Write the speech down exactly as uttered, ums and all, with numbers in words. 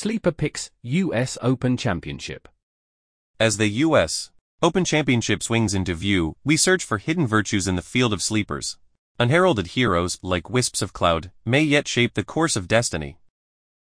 Sleeper Picks U S Open Championship. As the U S Open Championship swings into view, we search for hidden virtues in the field of sleepers. Unheralded heroes, like wisps of cloud, may yet shape the course of destiny.